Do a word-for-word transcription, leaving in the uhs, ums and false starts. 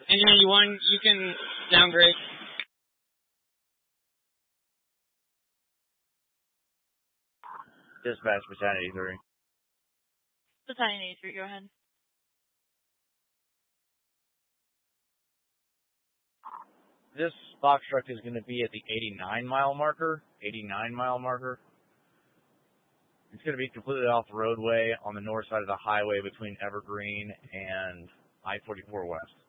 Engine ninety-one, you can downgrade. Dispatch, Battalion eighty-three. Battalion eighty-three, go ahead. This box truck is going to be at the eighty-nine mile marker. eighty-nine mile marker. It's going to be completely off the roadway on the north side of the highway between Evergreen and I forty-four West.